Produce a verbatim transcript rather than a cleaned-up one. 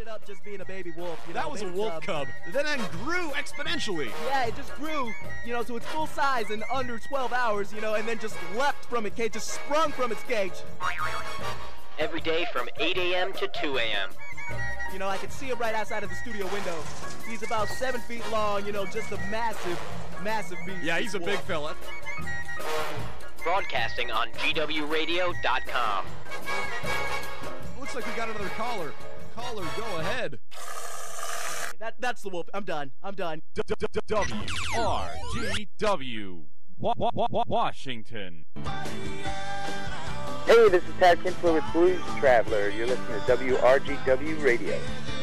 ended up just being a baby wolf. You know, that was a baby wolf cub. cub. That then grew exponentially. Yeah, it just grew, you know, to its full size in under twelve hours, you know, and then just leapt from its cage, just sprung from its cage. Every day from eight A M to two A M You know, I can see him right outside of the studio window. He's about seven feet long, you know, just a massive, massive beast. Yeah, he's a wolf. big fella. Broadcasting on G W radio dot com. Looks like we got another caller. Caller, go ahead. Okay, that, that's the wolf. I'm done. I'm done. W R G W Wa- Wa- Wa- Washington. Hey, this is Tad Kinsler with Blues Traveler. You're listening to W R G W Radio.